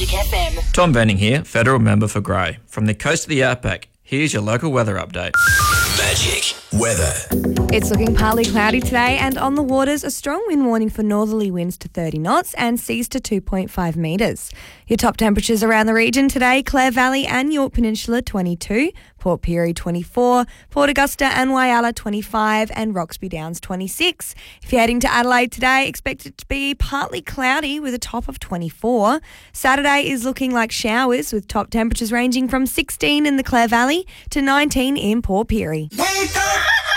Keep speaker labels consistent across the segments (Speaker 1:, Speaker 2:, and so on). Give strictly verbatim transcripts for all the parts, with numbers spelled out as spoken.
Speaker 1: Magic F M.
Speaker 2: Tom Venning here, federal member for Grey. From the coast of the outback, here's your local weather update.
Speaker 3: Magic weather.
Speaker 4: It's looking partly cloudy today, and on the waters, a strong wind warning for northerly winds to thirty knots and seas to two point five metres. Your top temperatures around the region today: Clare Valley and Yorke Peninsula twenty-two, Port Pirie twenty-four, Port Augusta and Whyalla twenty-five, and Roxby Downs twenty-six. If you're heading to Adelaide today, expect it to be partly cloudy with a top of twenty-four. Saturday is looking like showers with top temperatures ranging from sixteen in the Clare Valley to nineteen in Port Pirie.
Speaker 5: Wake up!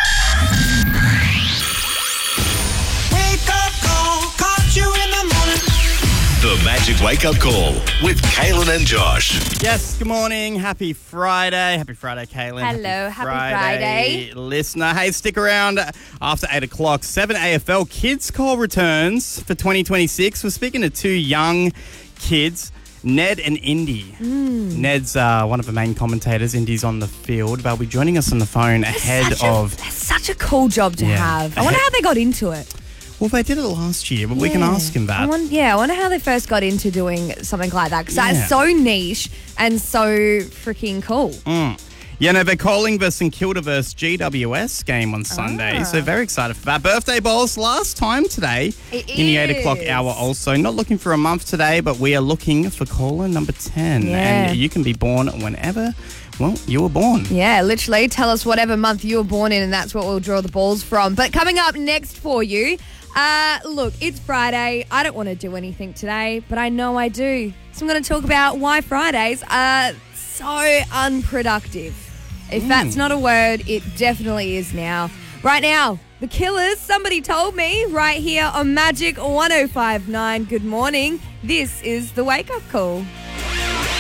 Speaker 5: Wake up call, caught you in the morning.
Speaker 3: The Magic Wake Up Call with Kaylin and Josh.
Speaker 6: Yes, good morning. Happy Friday. Happy Friday, Kaylin.
Speaker 4: Hello, happy Friday.
Speaker 6: Listener, hey, stick around after eight o'clock. seven A F L Kids Call returns for twenty twenty-six. We're speaking to two young kids, Ned and Indy.
Speaker 4: Mm.
Speaker 6: Ned's uh, one of the main commentators. Indy's on the field. They'll be joining us on the phone ahead
Speaker 4: Such a-
Speaker 6: of...
Speaker 4: That's such a cool job to
Speaker 6: Yeah.
Speaker 4: have. I wonder how they got into it.
Speaker 6: Well, they did it last year, but we can
Speaker 4: Yeah.
Speaker 6: ask him that.
Speaker 4: I wonder, yeah, I wonder how they first got into doing something like that, because
Speaker 6: Yeah.
Speaker 4: that's so niche and so freaking cool.
Speaker 6: Mm. Yeah, no, they're calling the St Kilda versus G W S game on Sunday,
Speaker 4: Ah.
Speaker 6: so very excited for that. Birthday bowls last time today
Speaker 4: It
Speaker 6: in the eight o'clock
Speaker 4: is.
Speaker 6: hour also. Not looking for a month today, but we are looking for caller number ten.
Speaker 4: Yeah.
Speaker 6: And you can be born whenever, well, you were born.
Speaker 4: Yeah, literally. Tell us whatever month you were born in, and that's what we'll draw the balls from. But coming up next for you, uh, look, it's Friday. I don't want to do anything today, but I know I do. So I'm going to talk about why Fridays are so unproductive. If that's not a word, it definitely is now. Right now, The Killers, Somebody Told Me, right here on Magic one oh five point nine. Good morning. This is the Wake Up Call.